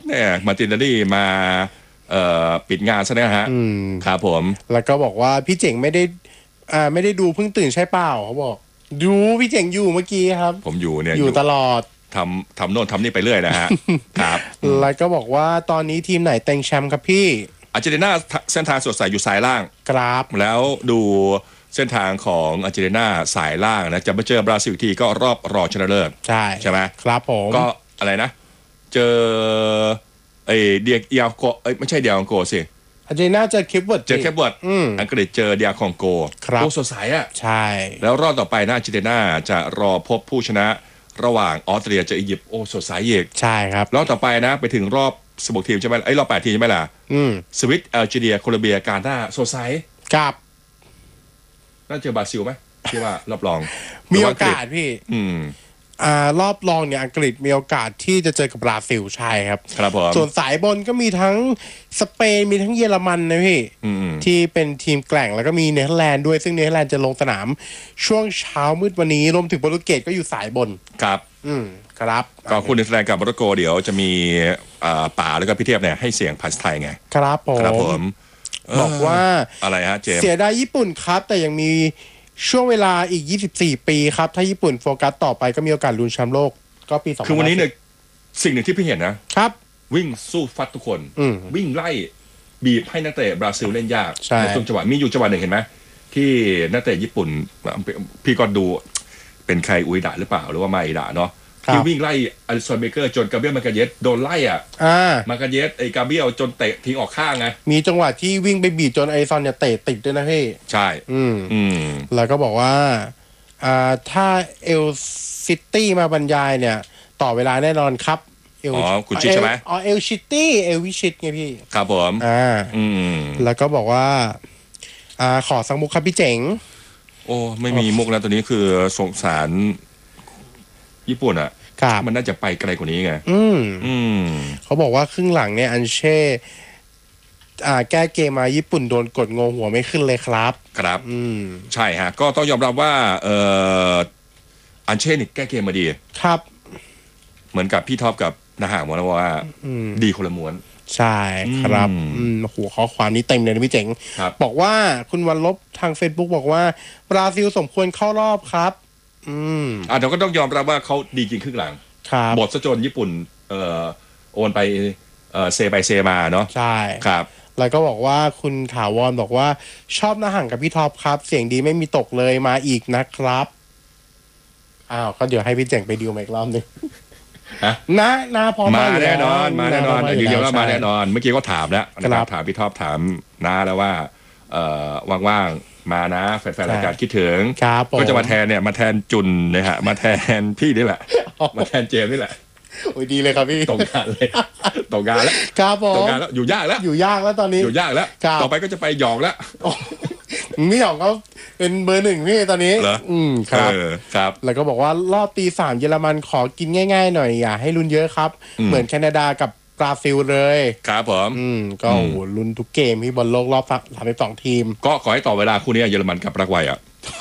เนี่ยมาร์ตินเนลลี่มาปิดงานซะนะฮะครับผมแล้วก็บอกว่าพี่เจ๋งไม่ได้ดูเพิ่งตื่นใช่เปล่าเขาบอกดูพี่เจ๋งอยู่เมื่อกี้ครับผมอยู่เนี่ยอยู่ตลอดทำโน่นทำนี่ไปเรื่อยนะฮะครับแล้วก็บอกว่าตอนนี้ทีมไหนเต็งแชมป์ครับพี่อาร์เจนตินาเส้นทางสดใสอยู่สายล่างครับแล้วดูเส้นทางของอาร์เจนตินาสายล่างนะจะไปเจอบราซิลทีก็รอบรองชนะเลิศใช่ไหมครับผมก็อะไรนะเจอเดียโกไม่ใช่เดียโกสิอาร์เจนตินาเจอเคปเวิร์ดอังกฤษเจอเดียคองโกโอ้สดใสอ่ะใช่แล้วรอบต่อไปนะอาร์เจนตินาจะรอพบผู้ชนะระหว่างออสเตรียเจออียิปต์โอ้สดใสอีกใช่ครับรอบต่อไปนะไปถึงรอบ16 ทีมใช่ไหมรอบ8 ทีมใช่ไหมล่ะสวิตแอลจีเรียโคลอมเบียกาหน้าโซไซกับน่าเจอบราซิลไหมที่ว่ารอบรองมีโอกาสพี่รอบรองเนี่ยอังกฤษมีโอกาสที่จะเจอกับบราซิลใช่ครับครับผมส่วนสายบนก็มีทั้งสเปนมีทั้งเยอรมันนะพี่ที่เป็นทีมแกร่งแล้วก็มีเนเธอร์แลนด์ด้วยซึ่งเนเธอร์แลนด์จะลงสนามช่วงเช้ามืดวันนี้รวมถึงโปรตุเกสก็อยู่สายบนครับครับก็คุณเนเธอร์แลนด์กับโมร็อกโกเดี๋ยวจะมีป่าแล้วก็พี่เทพเนี่ยให้เสียงภาษาไทยไงครับผมบอกว่าอะไรฮะเจมส์เสียดายญี่ปุ่นครับแต่ยังมีช่วงเวลาอีก24 ปีครับถ้าญี่ปุ่นโฟกัสต่อไปก็มีโอกาสลุ้นแชมป์โลกก็ปี2020 คือวันนี้เนี่ยสิ่งหนึ่งที่พี่เห็นนะครับวิ่งสู้ฟัดทุกคนวิ่งไล่บีบให้นักเตะบราซิลเล่นยากในช่วงจังหวะมีอยู่จังหวะหนึ่งเห็นไหมที่นักเตะญี่ปุ่นพี่ก็ดูเป็นใครอุยดะหรือเปล่าหรือว่ามาอิดะเนาะที่วิ่งไล่อลิสันเบเกอร์จนกาเบรียลมาร์กาเยสโดนไล่มาร์กาเยสกาเบรียลจนเตะทิ้งออกข้างไงมีจังหวะที่วิ่งไปบีบจนอลิสันเนี่ยเตะติดด้วยนะพี่ใช่แล้วก็บอกว่าถ้าเอลซิตี้มาบรรยายเนี่ยต่อเวลาแน่นอนครับคุณชิดใช่ไหมเอลซิตี้เอลวิชิตไงพี่ครับผมแล้วก็บอกว่าขอสักมุกครับพี่เจ๋งโอ้ไม่มีมุกแล้วตัวนี้คือสงสารญี่ปุ่นอ่ะมันน่าจะไปไกลกว่านี้ไงเขาบอกว่าครึ่งหลังเนี่ยอันเช่แก้เกมมาญี่ปุ่นโดนกดงงหัวไม่ขึ้นเลยครับครับใช่ฮะก็ต้องยอมรับว่าอันเช่นี่แก้เกมมาดีครับเหมือนกับพี่ท็อปกับนาหางบอกว่าดีคนละม้วนใช่ครับหัวข้อความนี้เต็มเลยนะพี่เจ๋งบอกว่าคุณวันลบทาง Facebook บอกว่าบราซิลสมควรเข้ารอบครับเราก็ต้องยอมรับว่าเขาดีจริงครึ่งหลังบทซะจนญี่ปุ่นโอนไปเซไปเซมาเนาะใช่ครับแล้วก็บอกว่าคุณถาวรบอกว่าชอบน้าห่างกับพี่ท็อปครับเสียงดีไม่มีตกเลยมาอีกนะครับก็เดี๋ยวให้พี่เจ๋งไปดิวอีกรอบนึงนะพร้อมมาแน่นอนยืนยันว่ามาแน่นอนเมื่อกี้ก็ถามแล้วนะครับถามพี่ท็อปถามน้าแล้วว่าว่างๆมานะแฟนๆรายการคิดถึงก็จะมาแทนเนี่ยมาแทนจุนนะฮะมาแทนพี่นี่แหละมาแทนเจมนี่แหละโอ้ยดีเลยครับพี่ตกงานเลยตกงานแล้วครับผมตกงานแล้วอยู่ยากแล้วตอนนี้อยู่ยากแล้วต่อไปก็จะไปหยองแล้วนี่หยองเขาเป็นเบอร์ 1พี่ตอนนี้ครับแล้วก็บอกว่ารอบตี 3เยอรมันขอกินง่ายๆหน่อยอย่าให้ลุ้นเยอะครับเหมือนแคนาดากับบราซิลเลยครับผมก็โอ้โหลุ้นทุกเกมที่บอลโลกรอบ32 ทีมก็ขอให้ต่อเวลาคู่นี้เยอรมันกับปารากวัย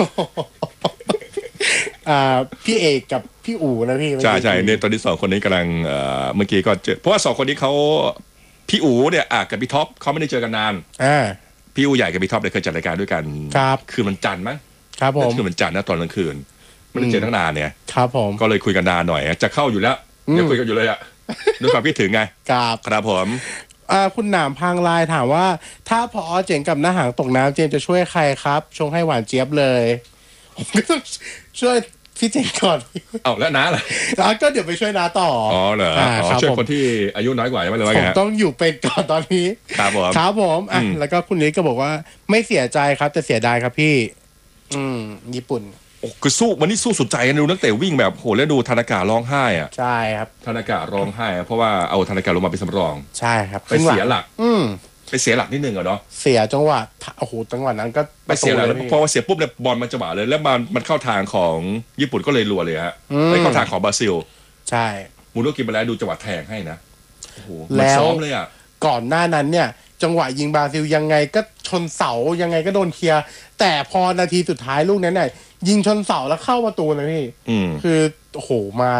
พี่เอกกับพี่อู๋นะพี่ใช่เนี่ยตอนนี้2คนนี้กำลังเมื่อกี้ก็เจอเพราะว่า2คนนี้เขาพี่อู๋เนี่ยกับพี่ท็อปเขาไม่ได้เจอกันนานพี่อู๋ใหญ่กับพี่ท็อปเนี่ยเคยจัดรายการด้วยกันคืนวันจันทร์มั้งครับผมคืนวันจันทร์นะตอนกลางคืนไม่ได้เจอตั้งนานเนี่ยครับผมก็เลยคุยกันนานหน่อยจะเข้าอยู่แล้วยังคุยกันอยู่เลยด้วยความคิดถึงไงครับผมคุณหนามพังลายถามว่าถ้าพอเจ๋งกับหน้าหางตกน้ำเจมจะช่วยใครครับชงให้หวานเจี๊ยบเลยผมก็ต้องช่วยพี่เจ๋งก่อนแล้วน้าล่ะก็เดี๋ยวไปช่วยน้าต่อเหรอช่วยคนที่อายุน้อยกว่าใช่ไหมเลยว่าไงต้องอยู่เป็นก่อนตอนนี้ครับผมแล้วก็คุณนิดก็บอกว่าไม่เสียใจครับแต่เสียดายครับพี่ญี่ปุ่นคือสู้วันนี้สู้สุดใจกันดูนักเตะวิ่งแบบโหแล้วดูธนาการ้องไห้ใช่ครับธนาการ้องไห้เพราะว่าเอาธนากาลงมาเป็นสำรองใช่ครับไปเสียหลักไปเสียหลักนิดนึงเนาะเสียจังหวะโอ้โหจังหวะนั้นก็ไปเสียหลักแล้วพอเสียปุ๊บเนี่ยบอลมันจังหวะเลยแล้วมันเข้าทางของญี่ปุ่นก็เลยรัวเลยฮะไม่เข้าทางของบราซิลใช่มูโนกิมาแล้วดูจังหวะแทงให้นะโอ้โหมันซ้อมเลยก่อนหน้านั้นเนี่ยจังหวะยิงบราซิลยังไงก็ชนเสายังไงก็โดนเคลียร์แต่พอนาทีสุดท้ายลูกนั้นเนี่ยยิงชนเสาแล้วเข้าประตูนะพี่คือโอ้โหมา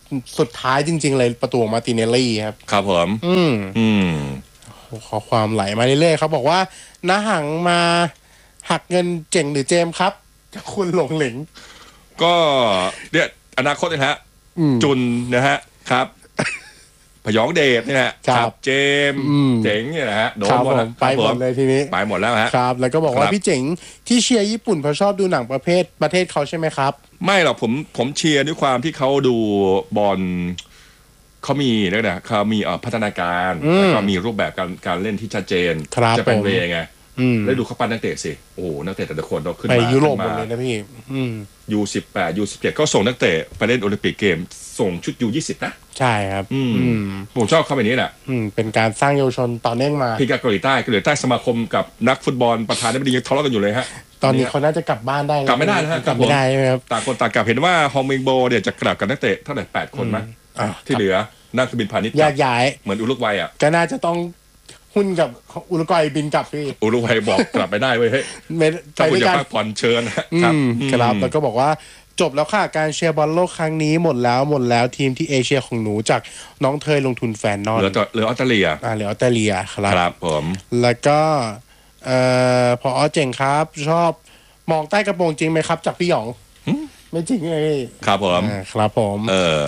สุดท้ายจริงๆเลยประตูของมาร์ติเนลลี่ครับครับผมขอความไหลมาเรื่อยๆเขาบอกว่าน้าหังมาหักเงินเจ๋งหรือเจมครับจะคุณหลงเหลงก็เนี่ยอนาคตนะฮะจุนนะฮะครับพยองเดชนี่แหละครับเจมเจ๋งเนี่ยนะฮะโดนหมดไปหมดเลยทีนี้ไปหมดแล้วฮะครับแล้วก็บอกว่าพี่เจ๋งที่เชียร์ญี่ปุ่นเพราะชอบดูหนังประเทศเขาใช่ไหมครับไม่หรอกผมเชียร์ด้วยความที่เขาดูบอลเขามีนะเขามีพัฒนาการแล้วก็มีรูปแบบการเล่นที่ชัดเจนจะเป็นเวไงแล้วดูเขาปั้นนักเตะสิโอ้นักเตะแต่ละคนเราขึ้นมาไปยุโรปหมดเลยนะพี่ U18 U17 ก็ส่งนักเตะไปเล่นโอลิมปิกเกมส่งชุด U20 นะใช่ครับผมชอบเข้าไปนี้แหละเป็นการสร้างเยาวชนต่อเนื่องมาพี่เกาหลีใต้สมาคมกับนักฟุตบอลประธานาธิบดียังทะเลาะกันอยู่เลยฮะตอนนี้เขาน่าจะกลับบ้านได้กลับไม่ได้นะฮะกลับไม่ได้ครับต่างคนต่างกลับเห็นว่าฮองมิงโบเนี่ยจะกลับกับนักเตะเท่าไหร่8 คนมั้ยที่เหลือนั่งเครื่องบินพาณิชย์ย้ายเหมือนอุรุกวัยอ่ะก็น่าจะต้องหุ้นกับอุรุกวัยบินกลับพี่อุรุกวัยบอกกลับไปได้เว้ยเฮ้ยถ้าคุณอยากพักผ่อนเชิญครับแล้วก็บอกว่าจบแล้วค่ะการเชียร์บอลโลกครั้งนี้หมดแล้วทีมที่เอเชียของหนูจากน้องเทยลงทุนแฟนนอนเหลือออสเตรเลียเหลือออสเตรเลียครับผมแล้วก็พอเจ๋งครับชอบมองใต้กระโปรงจริงไหมครับจากพี่หยองไม่จริงเลยครับผมครับผม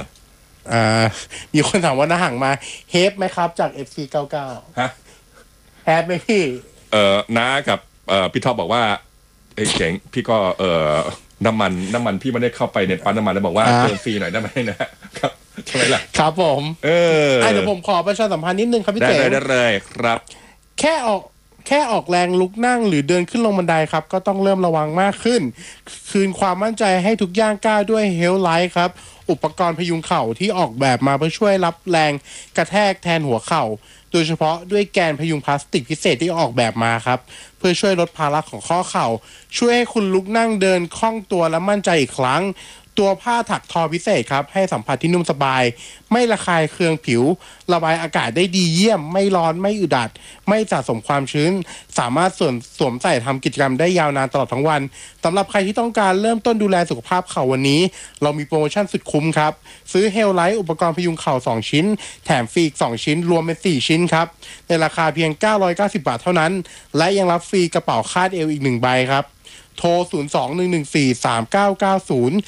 มีคนถามว่าน้าห่างมาเฮฟไหมครับจาก FC99 ฮะแฮฟไหมพี่น้ากับพี่ท็อปบอกว่าเจ๋งพี่ก็น้ำมันพี่ไม่ได้เข้าไปในปั๊มน้ำมันแล้วบอกว่าเติมฟรีหน่อยได้ไหมนะครับใช่ไหมล่ะครับผมเดี๋ยวผมขอประชาสัมพันธ์นิดนึงครับพี่เจ๋งได้เลยครับแค่ออกแรงลุกนั่งหรือเดินขึ้นลงบันไดครับก็ต้องเริ่มระวังมากขึ้นคืนความมั่นใจให้ทุกย่างก้าวด้วยเฮลไลท์ครับอุปกรณ์พยุงเข่าที่ออกแบบมาเพื่อช่วยรับแรงกระแทกแทนหัวเข่าโดยเฉพาะด้วยแกนพยุงพลาสติกพิเศษที่ออกแบบมาครับเพื่อช่วยลดภาระของข้อเข่าช่วยให้คุณลุกนั่งเดินคล่องตัวและมั่นใจอีกครั้งตัวผ้าถักทอพิเศษครับให้สัมผัสที่นุ่มสบายไม่ระคายเคืองผิวระบายอากาศได้ดีเยี่ยมไม่ร้อนไม่อึดอัดไม่สะสมความชื้นสามารถสวมใส่ทำกิจกรรมได้ยาวนานตลอดทั้งวันสำหรับใครที่ต้องการเริ่มต้นดูแลสุขภาพเข่าวันนี้เรามีโปรโมชั่นสุดคุ้มครับซื้อเฮลไลท์อุปกรณ์พยุงเข่า2ชิ้นแถมฟรีอีก2ชิ้นรวมเป็น4ชิ้นครับในราคาเพียง990 บาทเท่านั้นและยังรับฟรีกระเป๋าคาดเอวอีก1ใบครับโทร 02-114-3990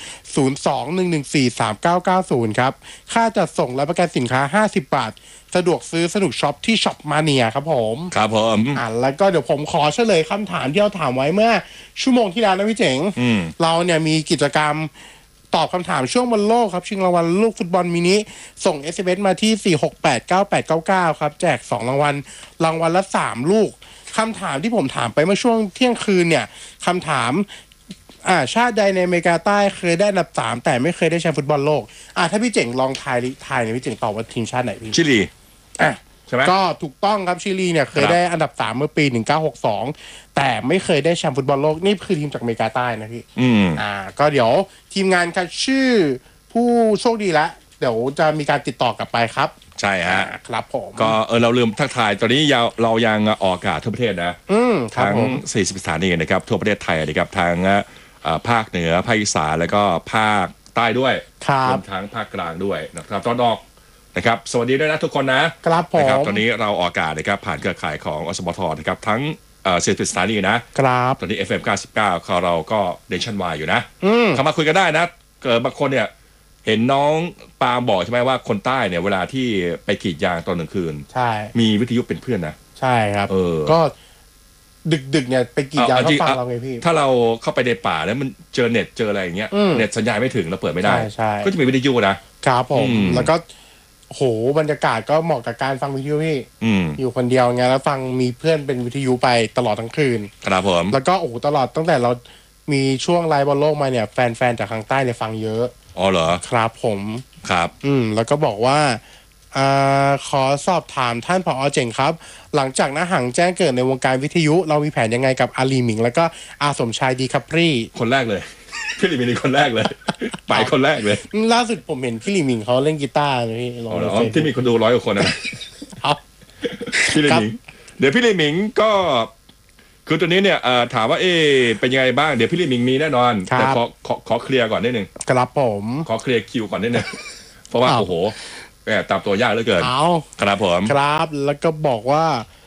02-114-3990 ครับค่าจัดส่งและประกันสินค้า50 บาทสะดวกซื้อสนุกช็อปที่ช็อปมาเนียครับผมครับผมแล้วก็เดี๋ยวผมขอเฉลยคำถามที่เราถามไว้เมื่อชั่วโมงที่แล้วนะพี่เจ๋งเราเนี่ยมีกิจกรรมตอบคำถามช่วงบอลโลกครับชิงรางวัลลูกฟุตบอลมินิส่ง SMS มาที่ 4689899 ครับแจก2รางวัลละ3ลูกคำถามที่ผมถามไปเมื่อช่วงเที่ยงคืนเนี่ยคำถามชาติใดในอเมริกาใต้เคยได้อันดับ3แต่ไม่เคยได้แชมป์ฟุตบอลโลกถ้าพี่เจ๋งลองทายเนี่ยพี่เจ๋งตอบว่าทีมชาติไหนพี่ชิลีใช่ไหมก็ถูกต้องครับชิลีเนี่ยเคยได้อันดับ3เมื่อปี1962แต่ไม่เคยได้แชมป์ฟุตบอลโลกนี่คือทีมจากอเมริกาใต้นะพี่ก็เดี๋ยวทีมงานคัดชื่อผู้โชคดีแล้วเดี๋ยวจะมีการติดต่อกลับไปครับใช่ฮะครับผมก็เราลืมทักทายตอนนี้เรายังออกอากาศทั่วประเทศนะทั้ง40 สถานีนะครับทั่วประเทศไทยนะครับทางภาคเหนือภาคอีสานแล้วก็ภาคใต้ด้วยรวมทั้งภาคกลางด้วยนะครับตอนออกนะครับสวัสดีด้วยนะทุกคนนะครับผมตอนนี้เราออกอากาศนะครับผ่านเครือข่ายของอสมทนะครับทั้ง40 สถานีนะครับตอนนี้ FM 99ของเราก็เนชั่นวายอยู่นะเข้ามาคุยกันได้นะเกิดบางคนเนี่ยเห็นน้องปาล์มบอกใช่ไหมว่าคนใต้เนี่ยเวลาที่ไปกรีดยางตอนกลางคืนใช่มีวิทยุเป็นเพื่อนนะใช่ครับก็ดึกเนี่ยไปกรีดยางเขาฟังเราไงพี่ถ้าเราเข้าไปในป่าแล้วมันเจอเน็ตเจออะไรอย่างเงี้ยเน็ตสัญญาณไม่ถึงเราเปิดไม่ได้ก็จะมีวิทยุนะครับผมแล้วก็โหบรรยากาศก็เหมาะกับการฟังวิทยุพี่อยู่คนเดียวไงแล้วฟังมีเพื่อนเป็นวิทยุไปตลอดทั้งคืนครับผมแล้วก็ตลอดตั้งแต่เรามีช่วงไลฟ์บอลโลกมาเนี่ยแฟนๆจากทางใต้เนี่ยฟังเยอะอ๋อเหรอครับผมครับแล้วก็บอกว่าขอสอบถามท่านผอ.เจ๋งครับหลังจากน้าหังแจ้งเกิดในวงการวิทยุเรามีแผนยังไงกับอาลีหมิงแล้วก็อาสมชายดีคัพรี่คนแรกเลยพี่ลีหมิงคนแรกเลยไปคนแรกเลยล่าสุดผมเห็นพี่ลีหมิงเขาเล่นกีตาร์พี่ที่มีคนดู100 กว่าคนนะครับพี่ลีหมิงเดี๋ยวพี่ลีหมิงก็คือตัวนี้เนี่ยถามว่าเป็นยังไงบ้างเดี๋ยวพี่ลีหมิงมีแน่นอนแต่ขอเคลียร์ก่อนนิดนึงครับผมขอเคลียร์คิวก่อนนิดนึงเพราะว่าโอ้โหตามตัวยากเหลือเกินครับผมครับแล้วก็บอกว่า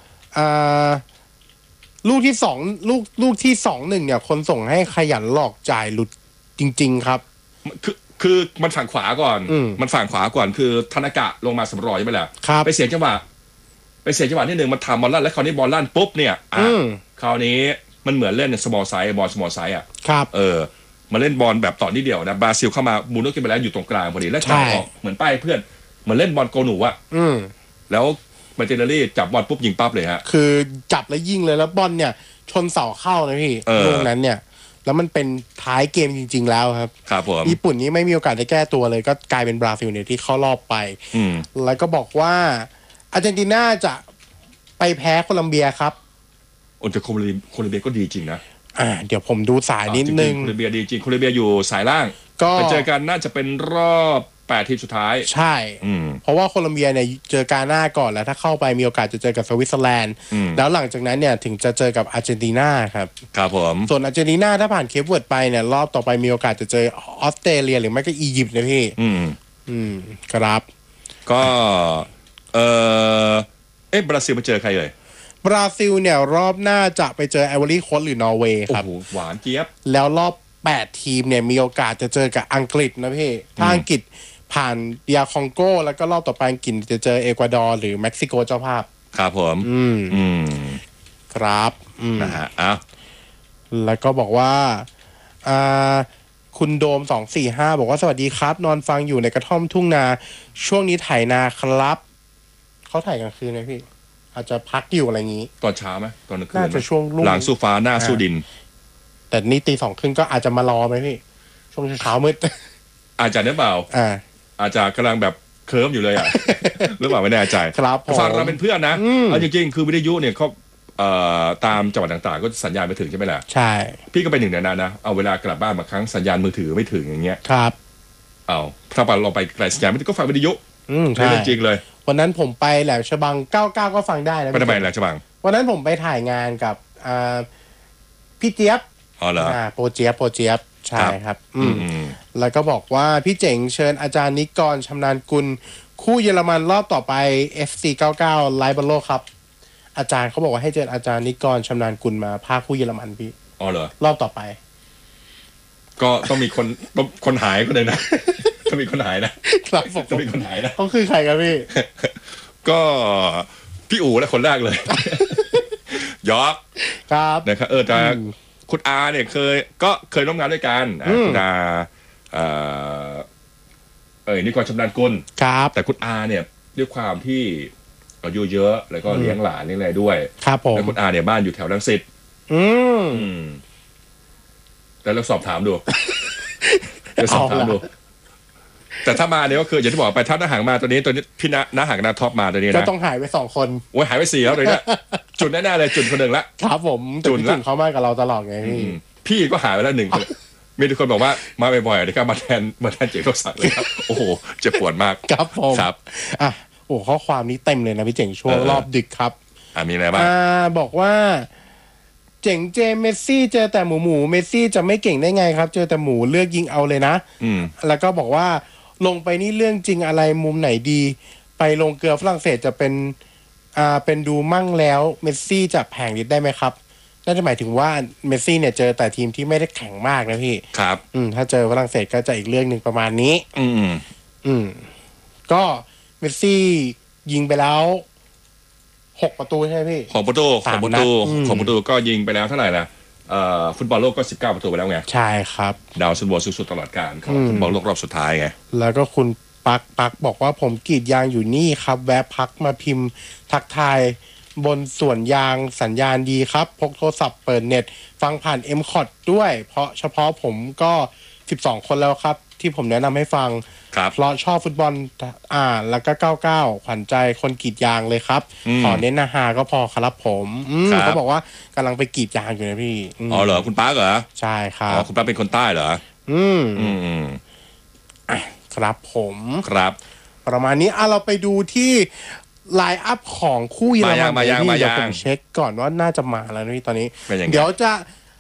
ลูกที่สองลูกที่2-1เนี่ยคนส่งให้ขยันหลอกจ่ายหลุดจริงๆครับคือมันฝั่งขวาก่อนมันฝั่งขวาก่อนคือธนากะลงมาสำรอยใช่ไหมล่ะไปเสียจังหวะนิดนึงมันทำบอลลั่นแล้วคราวนี้บอลลั่นปุ๊บเนี่ยคราวนี้มันเหมือนเล่นsmall size บอล small size ครับมาเล่นบอลแบบต่อนิดเดียวนะบราซิลเข้ามามูโนกิไปแล้วอยู่ตรงกลางพอดีแล้วจ่ายออกเหมือนป้ายเพื่อนเหมือนเล่นบอลโกหนูอะแล้วมาร์ติเนลลี่จับบอลปุ๊บยิงปั๊บเลยฮะคือจับแล้วยิงเลยแล้วบอลเนี่ยชนเสาเข้านะพี่ตรงนั้นเนี่ยแล้วมันเป็นท้ายเกมจริงๆแล้วครับครับผมญี่ปุ่นนี้ไม่มีโอกาสได้แก้ตัวเลยก็กลายเป็นบราซิลเนี่ยที่เข้ารอบไปแล้วก็บอกว่าอาร์เจนตินาจะไปแพ้โคลัมเบียครับแต่โคลัมเบียก็ดีจริงนะเดี๋ยวผมดูสายนิดนึงโคลัมเบียดีจริงโคลัมเบียอยู่สายล่างไปเจอกันน่าจะเป็นรอบ8 ทีมสุดท้ายใช่เพราะว่าโคลัมเบียเนี่ยเจอกาน่าก่อนแล้วถ้าเข้าไปมีโอกาสจะเจอกับสวิตเซอร์แลนด์แล้วหลังจากนั้นเนี่ยถึงจะเจอกับอาร์เจนตินาครับครับผมส่วนอาร์เจนตินาถ้าผ่านเคปเวิร์ดไปเนี่ยรอบต่อไปมีโอกาสจะเจอออสเตรเลียหรือไม่ก็อียิปต์นะพี่ครับก็บราซิลมาเจอใครเลยบราซิลเนี่ยรอบหน้าจะไปเจอไอวอรี่โคสต์หรือนอร์เวย์ครับโอ้โหหวานเจี๊ยบแล้วรอบ8 ทีมเนี่ยมีโอกาสจะเจอกับอังกฤษนะพี่ถ้าอังกฤษผ่านเดียคองโกแล้วก็รอบต่อไปอังกฤษจะเจอเอกวาดอร์หรือเม็กซิโกเจ้าภาพครับผมครับนะฮะแล้วก็บอกว่าคุณโดม245บอกว่าสวัสดีครับนอนฟังอยู่ในกระท่อมทุ่งนาช่วงนี้ไถนาครับเขาถ่ายกลางคืนไหมพี่อาจจะพักอยู่อะไรงี้ตอนเช้าไหมตอนกลางคืนน่าจะช่วงหลังสู้ฟ้าหน้าสู้ดินแต่นี่ตี 2 ครึ่งก็อาจจะมารอไหมพี่ช่วงเช้ามืดอาจจะเนี่ยเปล่าอาจจะกำลังแบบเคิร์ฟอยู่เลยหรือเปล่าไม่แน่ใจครับฟังเราเป็นเพื่อนนะเอาจริงๆคือวิทยุเนี่ยเขาตามจังหวัดต่างๆก็สัญญาณไม่ถึงใช่ไหมล่ะใช่พี่ก็เป็นหนึ่งในนั้นนะเอาเวลากลับบ้านบางครั้งสัญญาณมือถือไม่ถึงอย่างเงี้ยครับถ้าเราไปไกลสัญญาณไม่ถึงก็ฟังวิทยุใช่จริงเลยวันนั้นผมไปแหลมฉบัง99ก็ฟังได้นะไปทำไมแหลมฉบังวันนั้นผมไปถ่ายงานกับพี่เจี๊ยบเหรอโปรเจี๊ยบใช่ครับแล้วก็บอกว่าพี่เจ๋งเชิญอาจารย์นิกรชำนาญกุลคู่เยอรมันรอบต่อไป FC 99ไลฟ์บอลโลกครับอาจารย์เขาบอกว่าให้เชิญอาจารย์นิกรชำนาญกุลมาพาคู่เยอรมันพี่เหรอรอบต่อไปก็ต้องมีคนหายก็เลยนะต้องมีคนหายนะครับผมต้องมีคนหายนะต้องคือใครครับพี่ก็พี่อู๋และคนแรกเลยยอกครับนะครับแต่คุณอาเนี่ยเคยร่วมงานด้วยกันคุณอานี่ก่อนชำนาญกุลครับแต่คุณอาเนี่ยด้วยความที่อายุเยอะแล้วก็เลี้ยงหลานเลี้ยงอะไรด้วยครับผมแล้วคุณอาเนี่ยบ้านอยู่แถวรังสิตแต่เราสอบถามดูแต่ถ้ามาเนี่ยก็คืออย่างที่บอกไปถ้าน้าหางมาตัวนี้พี่น้าหางน้าท็อปมาตัวนี้นะก็ต้องหายไป2 คนโอ้ยหายไป4แล้วเลยเนี่ยจุดแน่ๆเลยจุดคนหนึ่งละครับผมจุดเขามากับเราตลอดไงพี่ก็หายไปแล้ว1 คนมีทุกคนบอกว่ามาบ่อยๆเดี๋ยวก็มาแทนเจ๋งก็สั่งเลยครับโอ้โหเจ็บปวดมากครับผมครับโอ้ข้อความนี้เต็มเลยนะพี่เจ๋งช่วงรอบดึกครับมีอะไรบ้างบอกว่าเจ๋งเจเมสซี่เจอแต่หมูเมสซี่จะไม่เก่งได้ไงครับเจอแต่หมูเลือกยิงเอาเลยนะแล้วก็บอกว่าลงไปนี่เรื่องจริงอะไรมุมไหนดีไปลงเกลือฝรั่งเศสจะเป็นดูมั่งแล้วเมสซี่จะแผงฤทธิ์ได้ไหมครับน่าจะหมายถึงว่าเมสซี่เนี่ยเจอแต่ทีมที่ไม่ได้แข็งมากนะพี่ครับถ้าเจอฝรั่งเศสก็จะอีกเรื่องนึงประมาณนี้ก็เมสซี่ยิงไปแล้ว6 ประตูใช่ไหมพี่ 6 ประตูก็ยิงไปแล้วเท่าไหร่ล่ะฟุตบอลโลกก็19 ประตูไปแล้วไงใช่ครับดาวซันโวสุดๆตลอดกาลของฟุตบอลโลกรอบสุดท้ายไงแล้วก็คุณปักบอกว่าผมกรีดยางอยู่นี่ครับแวะพักมาพิมพ์ทักทายบนส่วนยางสัญญาณดีครับพกโทรศัพท์เปิดเน็ตฟังผ่าน M-Cot ด้วยเพราะเฉพาะผมก็12 คนแล้วครับที่ผมแนะนำให้ฟังเพราะชอบฟุตบอลแล้วก็99ขวัญใจคนกรีดยางเลยครับขอเน้นฮาก็พอครับผมเขาบอกว่ากำลังไปกรีดยางอยู่นะพี่เหรอคุณป้าเหรอใช่ครับคุณป้าเป็นคนใต้เหรอครับผมครับประมาณนี้เราไปดูที่ไลน์อัพของคู่เยอรมันมายังเดี๋ยวผมเช็คก่อนว่าน่าจะมาแล้วนี่ตอนนี้เดี๋ยวจะ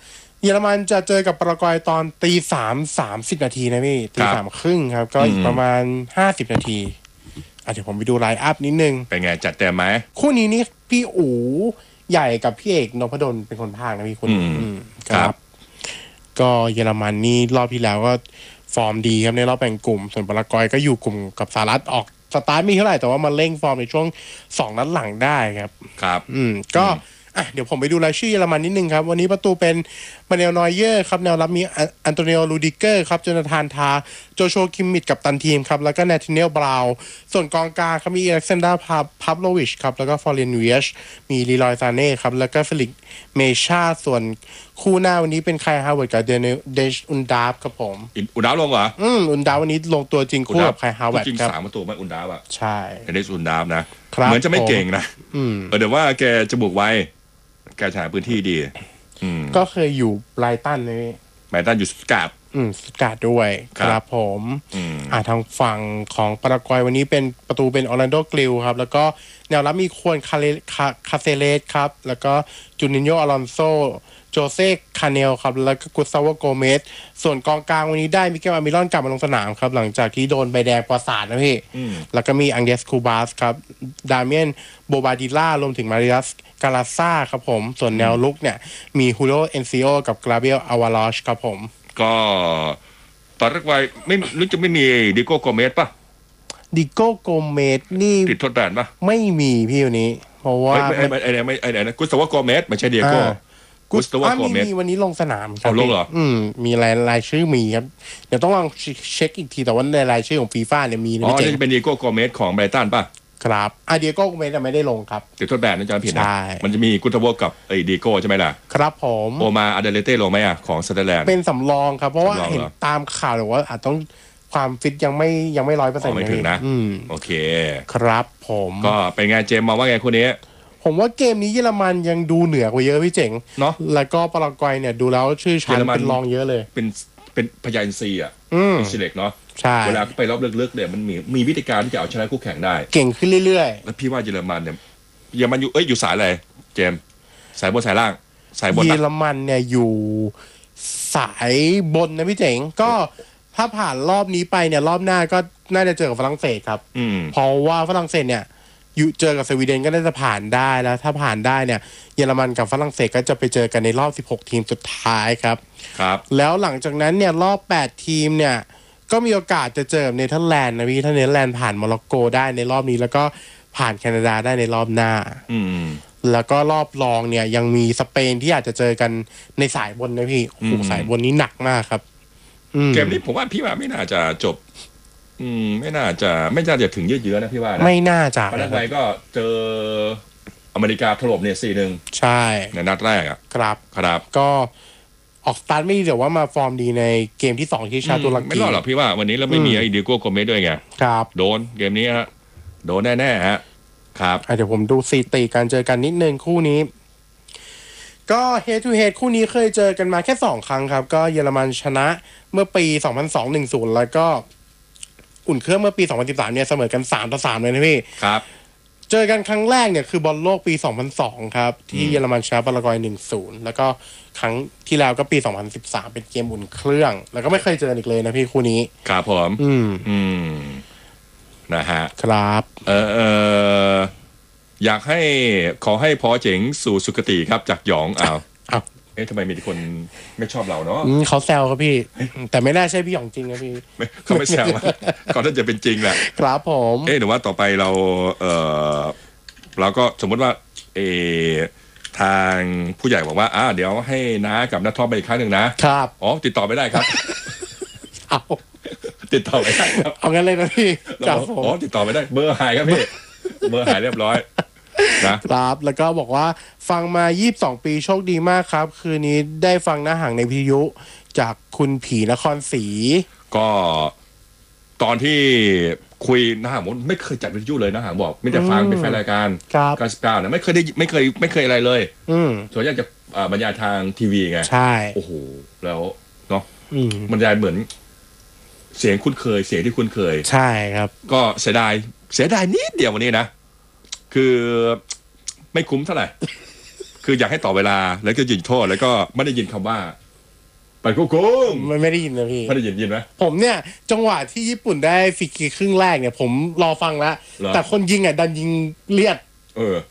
เยอรมันจะเจอกับปารากวัยตอน3:30 นาทีนะพี่3:30ครับก็อีกประมาณ50 นาทีเดี๋ยวผมไปดูไลน์อัพนิดนึงเป็นไงจัดเต็มไหมคู่นี้นี่พี่อู๋ใหญ่กับพี่เอกนพดลเป็นคนพากย์นะพี่คุณครับก็เยอรมันนี่รอบที่แล้วก็ฟอร์มดีครับในรอบแบ่งกลุ่มส่วนปารากวัยก็อยู่กลุ่มกับสหรัฐออกสตาร์ทมีเท่าไหร่แต่ว่ามาเร่งฟอร์มในช่วง2 นัดหลังได้ครับก็เดี๋ยวผมไปดูรายชื่อเยอรมันนิดนึงครับวันนี้ประตูเป็นมาเนลนอยเยอร์ครับแนวรับมีอันโตนิโอลูดิเกอร์ครับโจนาธานทาโจโชคิมมิดกับตันทีมครับแล้วก็เนทิเนลบราวส่วนกองกลางครับมีอเล็กซานดราพับโลวิชครับแล้วก็ฟอร์เรนเวียชมีลีลอยซาเน่ครับแล้วก็เฟลิกเมชาส่วนคู่หน้าวันนี้เป็นไคฮาวเวิร์ดกับเดชอุนดาฟครับผมอุนดาฟลงเหรออุนดาฟวันนี้ลงตัวจริงคู่กับไคฮาวเวิร์ดครับจริง3 ประตูไม่อุนดาฟอ่ะใช่เดชอุนดาฟนะเหมือนจะไม่เก่งนะเดี๋ยวว่าแกจะบุกไว้แกใช้พื้นที่ดีก็เคยอยู่ไบรตันเลยไบรตันอยู่สกัดสกัดด้วยครับผมทางฝั่งของปารากวัยวันนี้เป็นประตูเป็นออร์แลนโดกลิลครับแล้วก็แนวรับมีควรคาเซเลสครับแล้วก็จูนิโญอลอนโซโจเซ่คาเนลครับแล้วก็กุสซาวโกเมสส่วนกองกลางวันนี้ได้มิเกลอามิรอนกลับมาลงสนามครับหลังจากที่โดนใบแดงประสาทนะพี่แล้วก็มีอังเดสคูบาสครับดาเมียนโบบาดิล่ารวมถึงมาริอัสกาลาซ่าครับผมส่วนแนวลุกเนี่ยมีฮูโรเอนซิโอกับกราเบลอาวาลอชครับผมก็ตอนแรกไว้ไม่รู้จะไม่มีดิโก้โกเมสป่ะดิโก้โกเมสนี่ติดทดแบนป่ะไม่มีพี่วันนี้เพราะว่าไอ้นะกุสตาวโกเมสไม่ใช่ดิโก้กุสตาวโกเมสมีวันนี้ลงสนามครับลงเหรอมีรายชื่อมีครับเดี๋ยวต้องลองเช็คอีกทีแต่ว่าในรายชื่อของฟีฟ่าเนี่ยมีนะจะเป็นดิโก้โกเมสของไบรตันป่ะครับดิโก้โกเมสไม่ได้ลงครับติดทดแบนนะจ๊ะผิดนะมันจะมีกุสตาวกับไอ้ดิโก้ใช่ไหมล่ะครับผมโอมาอาเดเลเต้ลงไหมอ่ะของเซเดอร์แลนด์เป็นสำรองครับเพราะว่าเห็นตามข่าวหรือว่าอาจต้องความฟิตยังไม่100% ไม่ถึงนะโอเคครับผมก็เป็นไงเจมมาว่าไงคู่นี้ผมว่าเกมนี้เยอรมันยังดูเหนือกว่าเยอะพี่เจ๋งเนาะแล้วก็ปารากวัยเนี่ยดูแล้วชื่อชั้นเป็นรองเยอะเลยเป็นพยาอินทรีย์เป็นซิเล็กเนาะเวลาไปรอบลึกๆเนี่ยมันมีวิธีการที่จะเอาชนะคู่แข่งได้เก่งขึ้นเรื่อยๆแล้วพี่ว่าเยอรมันเนี่ยเยอรมันอยู่สายอะไรเจมสายบนสายล่างสายบนเยอรมันเนี่ยอยู่สายบนนะพี่เจ๋งก็ถ้าผ่านรอบนี้ไปเนี่ยรอบหน้าก็น่าจะเจอกับฝรั่งเศสครับเพราะว่าฝรั่งเศสเนี่ยอยู่เจอกับสวีเดนก็น่าจะผ่านได้แล้วถ้าผ่านได้เนี่ยเยอรมันกับฝรั่งเศสก็จะไปเจอกันในรอบ16 ทีมสุดท้ายครับแล้วหลังจากนั้นเนี่ยรอบ8 ทีมเนี่ยก็มีโอกาสจะเจอกับเนเธอร์แลนด์นะพี่ถ้าเนเธอร์แลนด์ผ่านโมร็อกโกได้ในรอบนี้แล้วก็ผ่านแคนาดาได้ในรอบหน้าแล้วก็รอบรองเนี่ยยังมีสเปนที่อาจจะเจอกันในสายบนนะพี่โอ้โหสายบนนี้หนักมากครับเกมนี้ผมว่าพี่ว่าไม่น่าจะจบไม่น่าจะถึงเยอะๆนะพี่ว่านะไม่น่าจะปารากวัยก็เจออเมริกาถล่มเนี่ย4-1 ใช่ในนัดแรกครับก็ออกสตาร์ทไม่ดีแต่ว่ามาฟอร์มดีในเกมที่2ที่ชาตุรกีไม่รอดหรอกพี่ว่าวันนี้เราไม่มีไอ้ดิโก้โกเมสด้วยไงครับโดนเกมนี้ฮะโดนแน่ๆฮะครับเดี๋ยวผมดูสถิติการเจอกันนิดนึงคู่นี้ก็ head to head คู่นี้เคยเจอกันมาแค่2 ครั้งครับก็เยอรมันชนะเมื่อปี2002 1-0แล้วก็อุ่นเครื่องเมื่อปี2013เนี่ยเสมอกัน3-3เลยนะพี่ครับเจอกันครั้งแรกเนี่ยคือบอลโลกปี2002ครับที่เยอรมันชนะปารากวัย 1-0 แล้วก็ครั้งที่แล้วก็ปี2013เป็นเกมอุ่นเครื่องแล้วก็ไม่เคยเจออีกเลยนะพี่คู่นี้ครับผมนะฮะครับอยากให้ขอให้พอเจ๋งสู่สุคติครับจากหยองทำไมมีคนไม่ชอบเราเนาะเขาแซวครับพี่แต่ไม่น่าใช่พี่หยองจริงนะพี่เขาไม่แซวก็น่าจะเป็นจริงแหละครับผมหรือว่าต่อไปเราก็สมมติว่าทางผู้ใหญ่บอกว่าเดี๋ยวให้น้ากับน้าท็อปไปอีกครั้งหนึ่งนะครับติดต่อไม่ได้ครับติดต่อไม่ได้ครับเอางั้นเลยนะพี่ครับผมติดต่อไม่ได้เบอร์หายครับพี่เบอร์หายเรียบร้อยครับแล้วก็บอกว่าฟังมา22 ปีโชคดีมากครับคืนนี้ได้ฟังหน้าห่างในวิทยุจากคุณผีนครศรีก็ตอนที่คุยหน้าห่างผมไม่เคยจัดวิทยุเลยหน้าห่างบอกไม่แต่ฟังเป็นแฟนรายการ99นะไม่เคยอะไรเลยส่วนใหญ่จะบรรยายทางทีวีไงใช่โอ้โหแล้วเนาะบรรยายเหมือนเสียงคุ้นเคยเสียงที่คุ้นเคยใช่ครับก็เสียดายนิดเดียววันนี้นะคือไม่คุ้มเท่าไหร่คืออยากให้ต่อเวลาแล้วก็ยิงโทษแล้วก็ไม่ได้ยินคำว่าไปกุ้งไม่ได้ยินนะพี่ไม่ได้ยินไหมผมเนี่ยจังหวะที่ญี่ปุ่นได้ฟรีคิกครึ่งแรกเนี่ยผมรอฟังแล้วแต่คนยิงอ่ะดันยิงเลียด